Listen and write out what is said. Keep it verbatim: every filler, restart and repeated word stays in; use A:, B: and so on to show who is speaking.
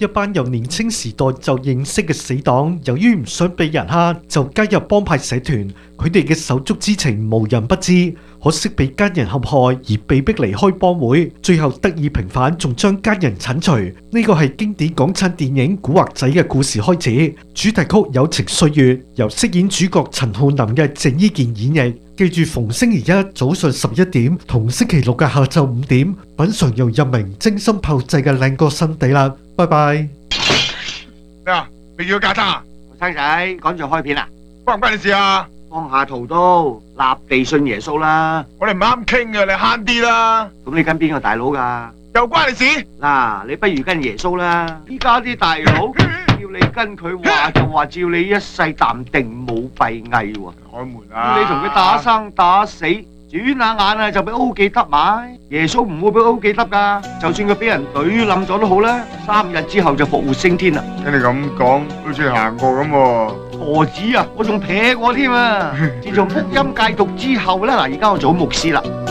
A: 一班由年青時代就認識嘅死黨，由於唔想俾人蝦，就加入幫派社團。佢哋嘅手足之情無人不知，可惜被奸人陷害而被逼離開幫會，最後得以平反，仲將奸人剷除。呢個係經典港產電影《古惑仔》嘅故事開始。主題曲《友情歲月》由飾演主角陳浩南嘅鄭伊健演繹。記住逢星期一早上十一點同星期六嘅下晝五點，品嚐由任明精心炮製嘅靚歌新地啦！拜拜。
B: 咩啊？未叫架撐啊？
C: 生仔趕住開片啊？
B: 關唔關你事啊？
C: 放下屠刀，立地信耶穌啦！
B: 我哋唔啱傾嘅，你慳啲啦。
C: 咁你跟邊個大佬噶？
B: 又關你事？
C: 嗱，你不如跟耶穌啦！依家啲大佬要你跟佢話就話，照你一世淡定冇閉翳喎。
B: 開門啊！
C: 要你同佢打生打死，轉下眼啊就俾 O 記得埋。耶穌唔會俾 O 記得噶，就算佢俾人懟冧咗都好啦，三日之後就復活升天啦。
B: 聽你咁講，好似行過咁喎。
C: 何止啊！我仲撇過添啊！自從福音戒毒之後咧，嗱，而家我做牧師啦。